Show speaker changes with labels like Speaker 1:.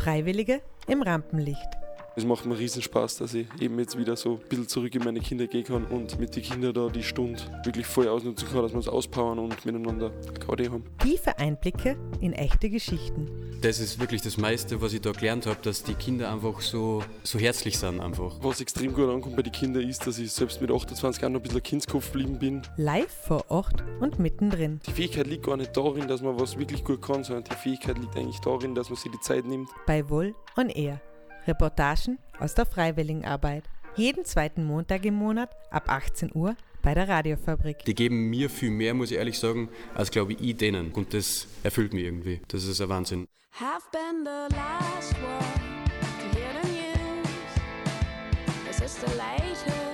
Speaker 1: Freiwillige im Rampenlicht.
Speaker 2: Es macht mir riesen Spaß, dass ich eben jetzt wieder so ein bisschen zurück in meine Kinder gehen kann und mit den Kindern da die Stunde wirklich voll ausnutzen kann, dass wir uns auspowern und miteinander Gaudi haben.
Speaker 1: Tiefe Einblicke in echte Geschichten.
Speaker 3: Das ist wirklich das meiste, was ich da gelernt habe, dass die Kinder einfach so herzlich sind einfach.
Speaker 2: Was extrem gut ankommt bei den Kindern ist, dass ich selbst mit 28 Jahren noch ein bisschen ein Kindskopf geblieben bin.
Speaker 1: Live vor Ort und mittendrin.
Speaker 2: Die Fähigkeit liegt gar nicht darin, dass man was wirklich gut kann, sondern die Fähigkeit liegt eigentlich darin, dass man sich die Zeit nimmt.
Speaker 1: Bei Wohl on Air. Reportagen aus der Freiwilligenarbeit. Jeden zweiten Montag im Monat ab 18 Uhr bei der Radiofabrik.
Speaker 3: Die geben mir viel mehr, muss ich ehrlich sagen, als glaube ich denen. Und das erfüllt mich irgendwie. Das ist ein Wahnsinn.
Speaker 4: Have been the last one to hear the news. This is the latest.